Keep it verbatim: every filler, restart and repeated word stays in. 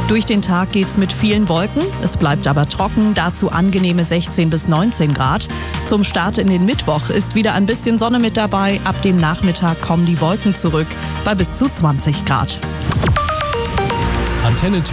Durch den Tag geht's mit vielen Wolken, es bleibt aber trocken, dazu angenehme sechzehn bis neunzehn Grad. Zum Start in den Mittwoch ist wieder ein bisschen Sonne mit dabei, ab dem Nachmittag kommen die Wolken zurück bei bis zu zwanzig Grad. Antenne